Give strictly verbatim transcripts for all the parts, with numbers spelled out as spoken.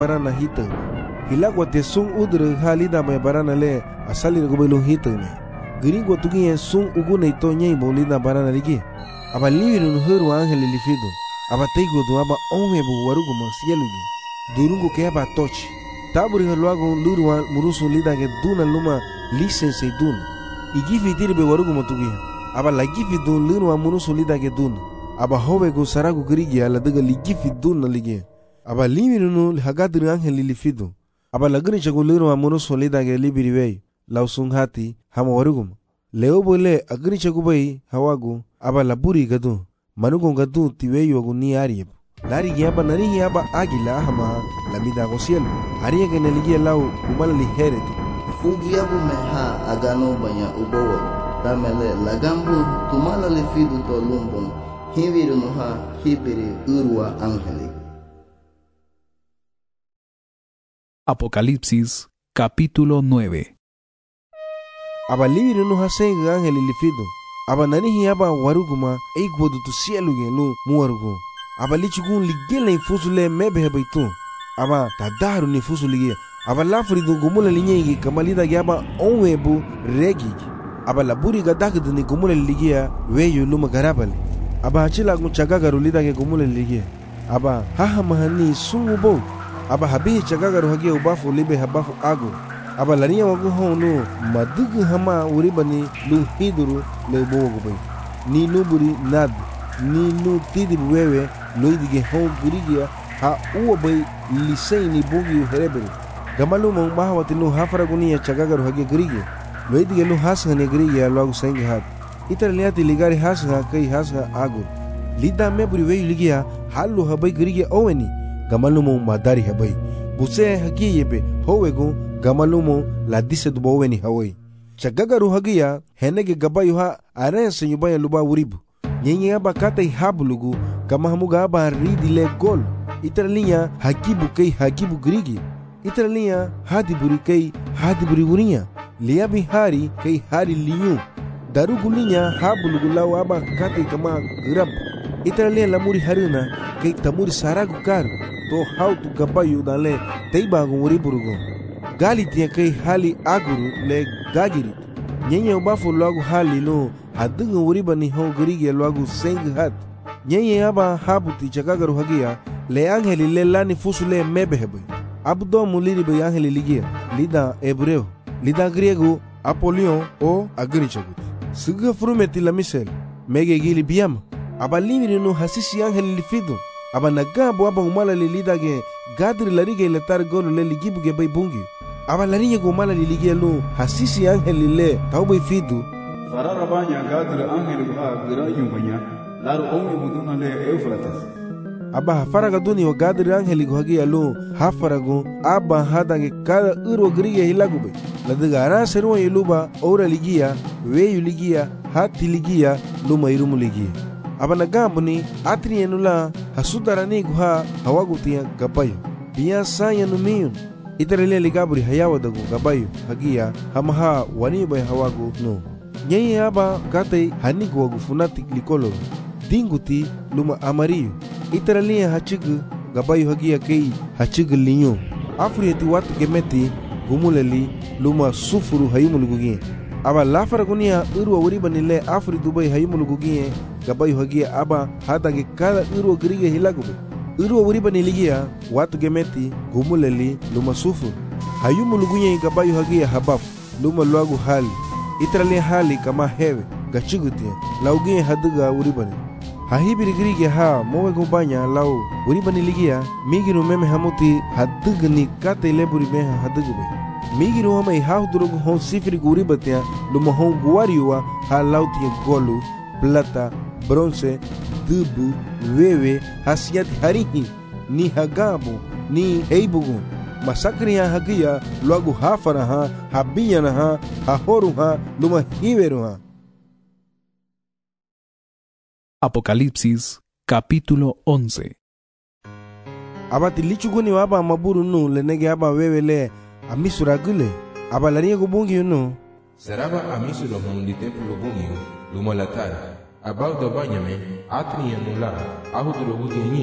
barana hita hilagwa te sung udre halida me barana le asali go belu hita me gringo tugi sung ugune to nyei bolida barana ligi aba liviru huru angel lifido aba teigo do aba onwe bu warugo masielugi durungo ke aba tochi taburi haluago luruwa murusu lida ke duna luma license dun igifi tirbe warugo motugi aba lagifi dun luruwa murusu lida ke dun aba hobe go sarago grigi ala daga ligifi dun ligi aba liviru hagadri angel lifido aba lagri chago luruwa murusu lida ke libiriwei lausung hati hama warugo leo bole agri chago bai hawago aba laburi gadu manugo gadu tiweyo go ni arieb lari giaba nari giaba agila hama lamida go cielo aria que neligi lau umala ligereti fugiabu meha agano banya ubowo tamele lagambu tumala lefidu to lumbum hiviru noha hibiri urwa angeli. Apocalipsis capítulo nueve. Aba liviru noha senga angeli lifido aba nani aba waruguma eikwodu tu cielo gelu muwarugo aba lichugun ligela infusule mebe hebaitu aba tadaru ni fusulige aba lafridu gumula linyegi kamalida gyaba onwebu regi aba laburi gadakdu ni gumula ligia weyu luma garabale aba hachila gun chagagaru lida ge gumula ligia aba haha mahani sungubo aba habi chagagaru hagia ubafu libe habafu agu aba lariya wagu honu madugu hama uribani lu hiduru le bogobai ni nuburi nad ni nu tidi wewe loidige hon gurigia ha uobai lisei ni bogi herebere gamalu mo mahawati nu hafaragunia chagagaru hage gurigia loidige lu hasane gurigia lagu sengi hat italiati ligari hasha kai hasha agur lida meburi we ligia halu habai gurigia oweni gamalu mo madari habai buse hagi yebe howego gamalumo la dise du boweni hawai chagagaru hagia henege gabayu ha arense nyubaya luba uribu nyenye aba kata hablugu kama hamuga aba ridi le gol itralinya hakibu kai hakibu grigi itralinya hadi buri kai hadi buri urinya liabi hari kai hari liyu darugulinya hablugu law aba kata kama grab itralinya lamuri harina kai tamuri saragu kar to how tu gabayu dale teiba uriburugo gali tia kai hali aguru le gagirit nyenye ubafu lagu hali no hadunga uriba ni ho grigi lagu seng hat nyenye aba habuti chagagaru hagia le angeli le lani fusule mebehebe abdo muliri be angeli ligia lida hebreo lida griego apolion o agrichagut suga frumeti la misel mege gili biam aba limiri no hasisi angeli lifido aba nagabo aba umala lida ge gadri larige le tar golu le ligibu ge bay bungi aba larinya gomala liligia lu hasisi angeli le taubai fidu farara banya gadre angeli ha gira yumbanya laru ongi muduna le Eufrates aba hafaraga duni wa gadre angeli go hagia lu hafarago aba hadange kada uro grige hilagube ladiga ara seruwa iluba ora ligia weyu ligia hati ligia luma irumu ligia aba nagambuni atri enula hasudarani guha hawagutia gabayo biya saya numiyun itarele ligaburi hayawa dagu gabayo hagia hamaha wani bay hawagu no nyeye aba kate hanigu wagu funati likolo dinguti luma amariyo itarele hachigu gabayo hagia kei hachigu linyo afrieti watu gemeti gumuleli luma sufuru hayumulugugie aba lafaragunia urwa wuribanile afri dubai hayumulugugie gabayo hagia aba hadange kada urwa grige hilagube urwa wuribaniligia watu gemeti gumuleli luma sufuru hayumulugugie gabayo hagia habaf luma luagu hali itrale hali kama hewe gachigutia laugie haduga wuribani hahibiri grige ha mowe gumbanya lau wuribaniligia migiru meme hamuti hadugni kate leburi meha hadugube migiru hama ihahdurugu hon sifri guribatia luma hon guariwa ha lautia golu plata bronze dubu wewe hasiati harihi ni hagabu ni heibugu masakri ya hagia luagu hafara ha habiya na ha hahoru ha luma hiveru ha. Apocalipsis capítulo once. Abati lichuguni waba maburu nu lenege aba wewe le amisura gule aba lariye gubungi nu seraba amisuro mundi templo bungi luma latara abau do banyame atri enula ahuduro gutinyi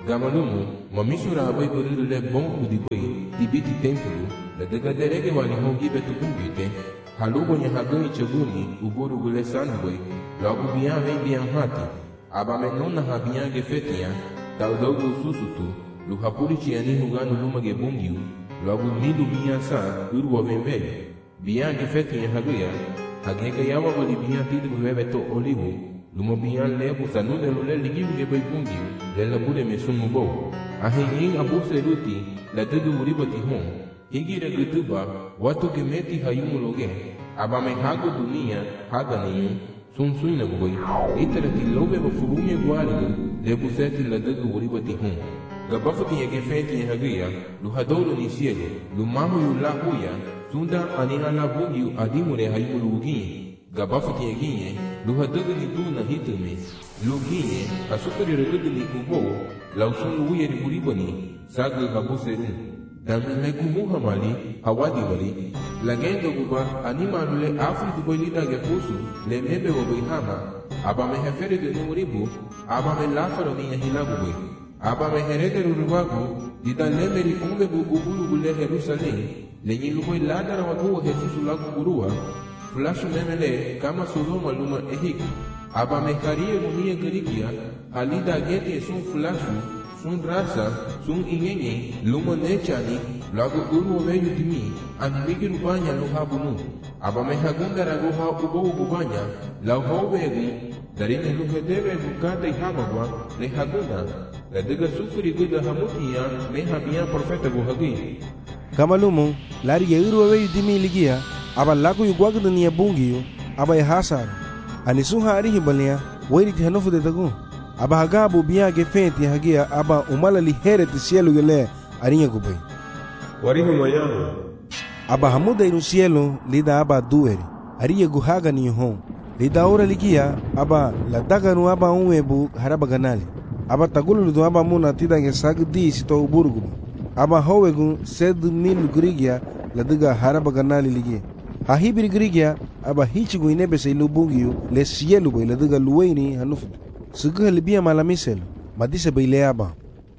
Gamalumu, mamisura abai buriru le bon udibui, tibiti tempulu, la degaderege wali hongi betu bungite, halubo nya hagai chaguni, uburu gule sanbui, logo bian vem bian hati, abamenona habian gefetia, taudogo susutu, lu hapuri chiani huganu luma gebungiu, logo midu bian sa, urwa vembele, bian gefetia hagia, hagega yawa wali bian tidu bebeto olivu, luma bian lebu sanune lule ligiu gebei bungiu, lela bude mesumu bo, ahenyin abuse ruti, la dedu uribati hon, higira gutuba, watu gemeti hayumu loge, abame hago dunia, haganiyu, sun suina boi, itarati lobe bafurumye guarimu, lebu seti la dedu uribati hon. Gabafati ya gefeti ya hagia, lu hadolo ni siego, lu mahu yu la huya, sunda anina la bungiu adimure hayumu luginye, Gabafati ya ginye, lu hadogo ni duna hitume, lu ginye, asukari regudu ni ubo, la usun luya ni uribani, sagu habuse rum. Dami gumu hamali, hawadi wali, lagendo guba, anima lule afri dubai lida gefusu, le mebe wabai hama, aba me hefere de numuribu, aba me lafaro ni yahilagu bui, aba me herede ruruwagu, dida lemeri umbebu ubulu gule Jerusalem, le nyilubai ladara wagu Jesusu lagu gurua, flashu memele, kama Sodoma luma ehik, aba me karie mumia gerigia, halida gete sun flashu, sun rasa, sun ingenye, luma nechani, lagu uru weyu dimi, anmigi rubanya luha bunu, aba mehagunda raguha ubo ubanya, lau hawegu, dari neluhedebe bukata ihamagwa, lehagunda, ladega sufuri guda hamutia, mehabia profeta guhagi. Kamalumu, lari ya uru weyu dimi ligia, aba lagu yugwagda niya bungiyo, aba ya hasaru, anisuha arihi balia, wairiti hanofu de tagu. Aba hagabu biya gefenti hagia aba umala li hereti cielo gele arinha gubai. Warihu mayamu. Aba hamuda inu cielo lida aba dueri. Arinha guhaga ni hon. Lida ora ligia aba la daganu aba unwebu haraba ganali. Aba tagulu ludu aba muna tida ngesag di sito uburugu. Aba howegu sed mil grigia la diga haraba ganali ligi. Hahibiri grigia aba hichigu inebe se lubungiu le cielo boy la diga luweni hanufu. Sugu libia malamiselo, madise baile aba.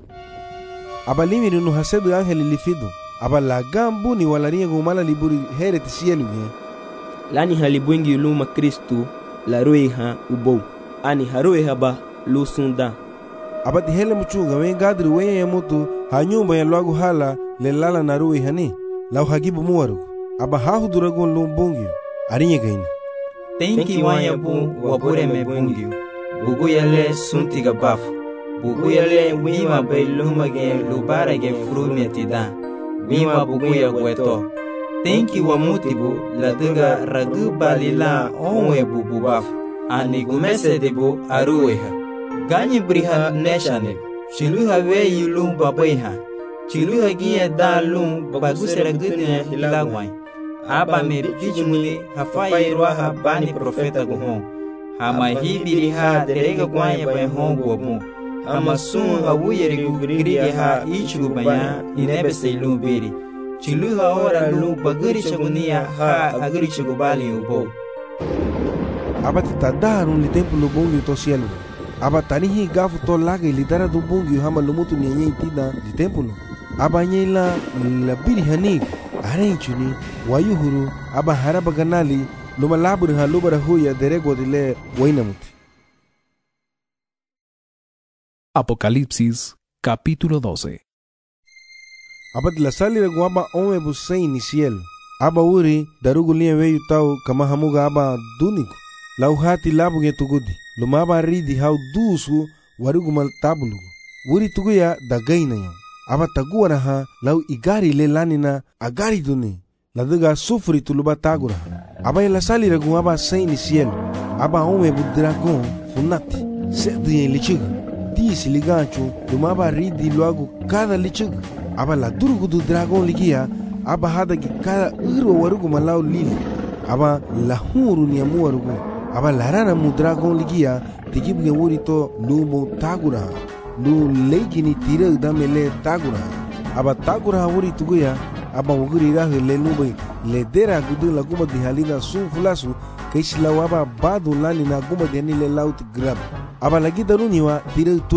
Aba limiri no hasedu angeli lifido. Aba la gambu ni walarinha gumala liburi hereti cielo ye. Lani halibwengi luma Kristu la ruiha ubou. Ani haruiha ba lusunda. Aba tihele mchuga we gadri we ya mutu hanyumba ya lwagu hala le lala na ruiha ni. Lau hagibu muwarugu. Aba hahu duragun lumbungi. Arinha gaina. Tenki wanya bu wabure me bungi. Bugu yale suntiga bafu. Bugu yale wima bay luma ge lubara ge frumia tida. Wima bugu ya gweto. Tenki wa mutibu la diga ragu balila onwe bubu bafu. Ani gumese debu arueha. Ganyi briha neshane. Chiluha we yulum babaiha. Chiluha giya da lum bagusera gudnya hilagwai. Aba me bijumuli hafai ruaha bani profeta guhon. Hama hibiri ha derega gwanya bay hongo mu. Hama sun hawuyeri gugri ha ichigu baya inebe seilu biri. Chilu ha ora lu baguri chagunia ha aguri chagubali ubo. Aba titadaru ni tempo lo bongi to cielo. Aba tanihi gafu to laga lidara do bongi hama lumutu ni nyenye tida di tempo lo. Aba nyela la biri hanig arenchuni wayuhuru aba haraba ganali luma labur ha lubara huya derego dile wainamuti. Apocalipsis capítulo doce. Abad la salira guaba onwe busei ni cielo. Aba uri darugu liya weyu tau kama hamuga aba duniku. Lau hati labu ge tugudi. Luma aba ridi hau dusu warugu mal tabulugu. Uri tuguya dagaina yo. Aba taguara ha lau igari le lanina agari duni. Ladiga sufri tuluba tagura. Aba la salira guaba sei ni cielo. Aba onwe bu dragon funati. Sedu yen lichiga. Disi ligancho luma aba ridi luagu kada lichiga. Aba la durugu du dragon ligia. Aba hada ki kada uro warugu malau lili. Aba la huru ni amu warugu. Aba la rana mu dragon ligia. Tigibu ge wuri to lumo tagura. Lu leiki ni tira udamele tagura. Aba tagura wuri tuguya. Aba wuguri rahu le lumbai. Le dera gudu la guma di halina sun fulasu. Kaishi lau aba badu lani na guma di hani le lauti grab. Aba lagi daruniwa tira utoi.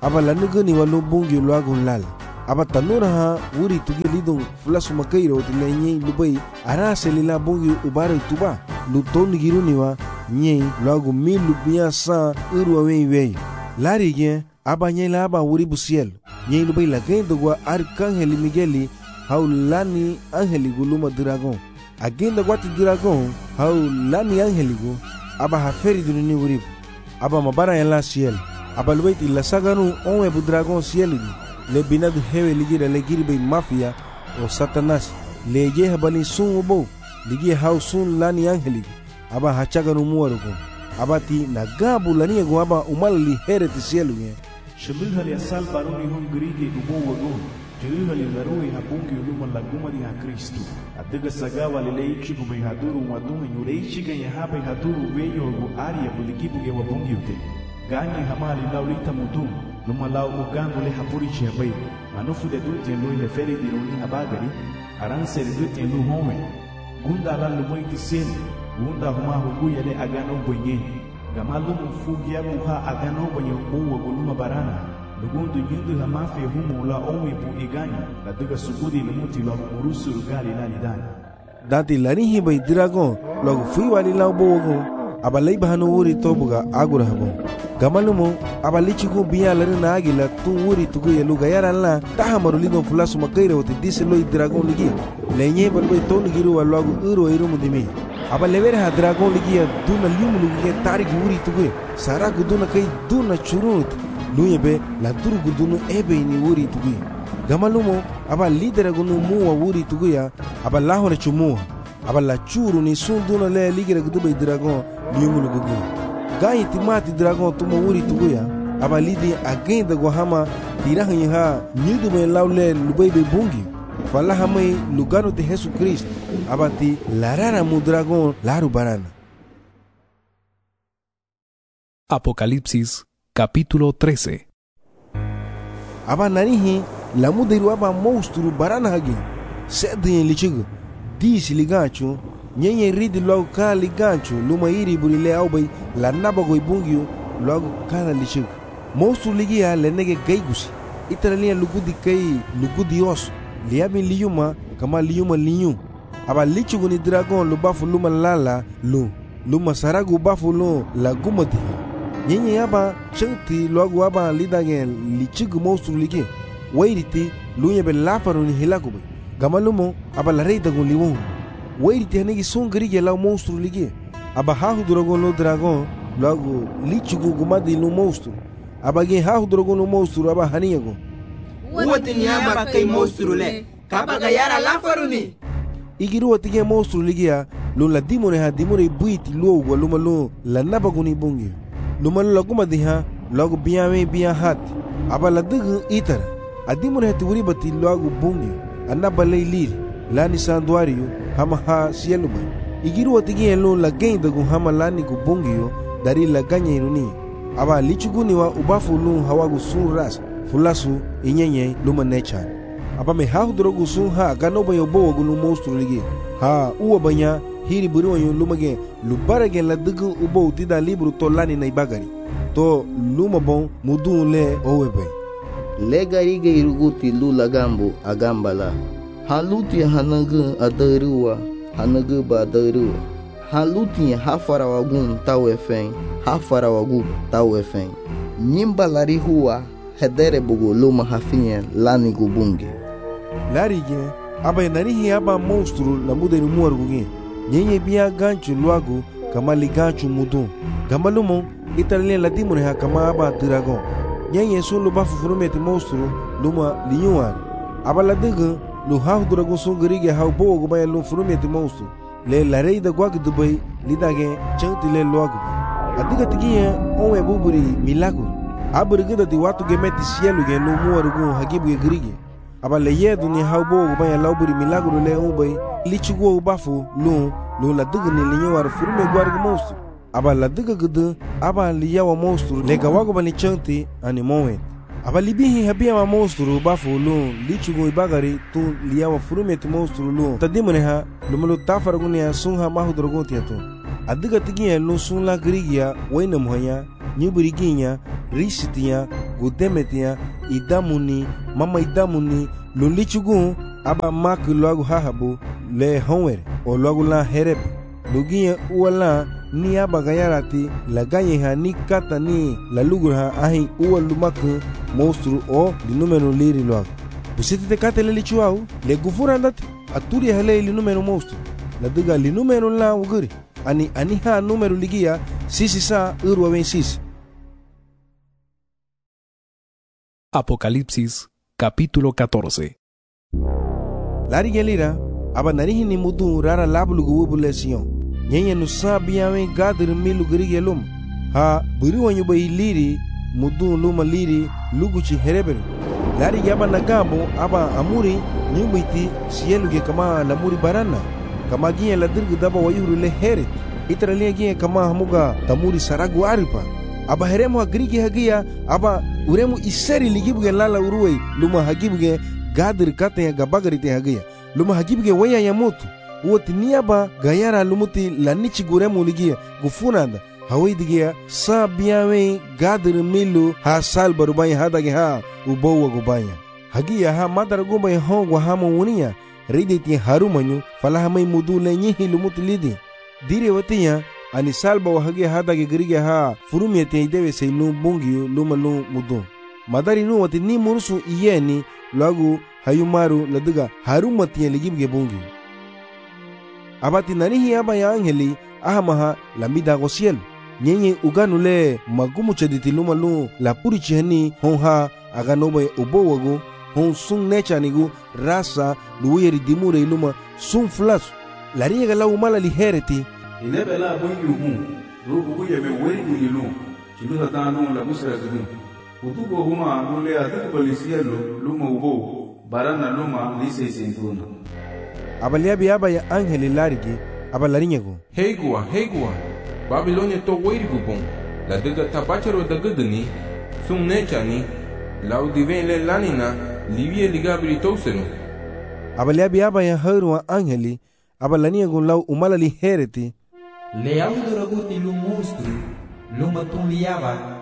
aba lanugani walu bungi luagun lal aba tanura ha wuri tugi lidung flasu makairo tilenyi lubai ara selila bungi ubare tuba lutoni giruniwa nye luagu mi lubia sa urwa wei wei lari gen aba nye la aba wuri busiel nye lubai la gendo gwa arcangeli migueli hau lani angeligu luma dragon agenda gwati dragon hau lani angeligu aba haferi dunini wuri aba mabara en la ciel aba lubaiti la saganu onwe bu dragon ciel le binadu hewe ligira le giribe mafia o satanas le je habali sun obo ligi hau sun lani angeligu aba hachaganu muwarugo aba ti na gabu lani ego aba umali hereti ciel nge Shibihali asal baruni hon grige ubo wagon Jilihali larui habungi uluma laguma di ha Kristu Adiga sagawa lileichi gume haduru wadunga nyureichi ganya habai haduru weyo gu aria buligibu ge wabungi ute Ganye hamali laulita mudum Luma lau ugangu le hapurichi habai Manufu de dute lui leferi dironi habagari Aranse de dute lu home Gunda la lumoiti seli Gunda huma huguya le agano bwenye Gamalumu fugia muha agano bwenye uwa guluma barana Lugundu nyundu la mafia humu la omi bu iganya La duga sugudi lumuti la urusu rugali la lidani Dati lanihi bai dragon logo fui wali la bogo abalai bahano wuri tobuga agura habo Gamalumu abalichigu biya lari na agila tu wuri tugu ya luga yara la taha marulido fulasu makaira wati dise loi dragon ligi Lenye balbai tonu giru wa logo uro irumu dimi aba levere ha dragon ligi ya duna liumu lugi ya tariki wuri tugu Sara guduna kai duna churut Luye be la duru gudunu ebe ini wuri tugu Gamalumu aba lidera gunu muwa wuri tugu ya aba lahore chumuwa aba la churu ni sunduna le ligira gudubai dragon liumu lugu Gayi timati dragon tumo wuri tugu ya aba lidi agenda gohama tirahanyi ha nidu me laule lubai be bungi Fala hamai lugano de Jesus Cristo abati larara mu dragon laru barana Apocalipsis capítulo trece. Aba narihi la mudiru aba monstru barana hagi sedin lichigu disi ligancho nyenye ridi logo ka ligancho luma iri burile aubai la nabago ibungio logo kana lichigu monstru ligia le nege gaigusi itaralia lugudi kai lugudi os liabi liyuma kama liyuma liyu aba lichigu ni dragon lu bafu luma lala lu luma saragu bafu lu la gumati Nyenye yaba chengti logo aba lidagen lichigu monstru ligi wairiti luye be lafaru ni hilakube Gamalumo aba la reida gon liwon wairiti hanegi songri ge la monstru ligi aba hahu dragon lo dragon logo lichigu gumadi no monstru aba ge hahu dragon no monstru aba haniyago Uwati ni aba kai monstru le kaba ga yara lafaru ni Igiru watige monstru ligi ya lo la dimone ha dimone buiti lo go luma lo la nabaguni bungi Lumalu laguma diha logo biame bia hat aba la dugu itar adimure hati wuri bati logo bungi anaba leili lani sanduario hama ha sieluba igiru watigi elo la genda gu hama lani gu bungio dari la ganya iruni aba lichuguni wa ubafu lu hawagu sun ras fulasu inyenye luma necha aba me ha drogu sun ha ganoba yobo gu lu monstru ligi ha uwa banya hiri buri wa lumage lubarage la dugu ubo tida libru to lani na ibagari to luma bon mudun le owebe Le garige iruguti lu lagambu agambala Haluti hanagu adaruwa hanagu ba adaruwa Haluti hafara wagun tawefen hafara wagu tawefen Nyimba lari huwa hedere bugu luma hafinye lani gubunge Larige aba narihi aba monstru la mudenu muarguge Nyenye bia ganchu luagu kama liganchu mudun Gamalumo italien la dimune ha kama aba dragon Nyenye sun lu bafu furumeti monstru luma liyuan aba la dugu lu hahu dragon sun garige hau bogo gubaya lu furumeti monstru le la reida guag dubai lidage changti le luagu adiga tigiya onwe buburi milagu aburi gida di watu gemeti sielu ge lu muarugu hagibu ge garige aba le yedu ni hau bogo gubaya lauburi milagu le ubai lichiguo bafu lu lu la dugu ni linyuar furume guargu monstru aba la dugu gudu aba liyawa monstru le gawago bani chanti ani moment aba libihi habia ma monstru bafu lu lichiguo ibagari tu liyawa furume ti monstru lu tadimune ha lumulu tafaragu ni sunha mahu drogon tiatu adiga tigiya lu sun la grigia waina muhanya nyubiriginya, risitinya, gudemetia, idamuni, mama idamuni, lunlichugun, aba mak loagu hahabu, le honwer, o loagu la hereb. Luginya uwala ni aba gayarati, la gayeha ni kata ni la lugurha ahi uwa lumaku, monstru o linumeno liri loagu. Busiti te kate le lichuau, le gufura andati, aturi hele linumeno monstru. La diga linumeno la uguri. Ani ani ha numero ligia sisi sa urwa wen sisi. Apocalipsis capítulo catorce. Lari gelira aba narihi ni mudu rara lablugu wubule siyon. Nyenye nusa biyawe gadir milu gerige lum. Ha buri wanyu bayi liri mudu luma liri luguchi herebere. Lari yaba nagabo aba amuri nyumiti siyeluge kama lamuri barana. Kama ginye la dirgu daba wayuru le heret. Itara liya ginye kama hamuga tamuri saragu aripa. Aba heremu hagrigi hagia aba uremu iseri ligibuge lala uruwe luma hagibuge gadir kate ya gabagarite hagia. Luma hagibuge waya ya motu. Uwati niyaba gayara lumuti lanichi guremu ligia gufunanda. Hawai digia sa biyawe gadir milu ha sal barubaya hadage ha ubowa gubaya. Hagia ha madara gumba hongwa hama unia. Riditi harumanyu falahamai mudu le nyihi lumuti lidi. Dire watiya ani salba wa hage hadage gerige ha furumiyete idewe se lu bungiyu luma lu mudu. Madari nu wati ni murusu iyeni lagu hayumaru ladiga harumatiya ligibge bungiyu. Abati nanihi aba ya angeli ahamaha lamida gosiel. Nyenye uganu le magumu chaditi luma lu la puri chihani honha aganobe ubowagu hon sun nechanigu rasa luweri dimure iluma sun flasu. Lariye gala umala li hereti. Inebe la bungi umu, rugu buye me weri unilu, chinuta tanu la musra zidu. Utuko huma nule atiku balisielu luma ubo, barana luma lise sentuna. Abaliabi aba ya angeli larigi, abalarinyego. Heigua, heigua, Babilonia to weri gubon, la diga tabachero da gudani, sun nechani, la udiven le lanina, livie ligabri tosenu. Abaliabi aba ya haru angeli, abalaniego lau umala li hereti. Le auduraguti lu monstru, lu matun liaba,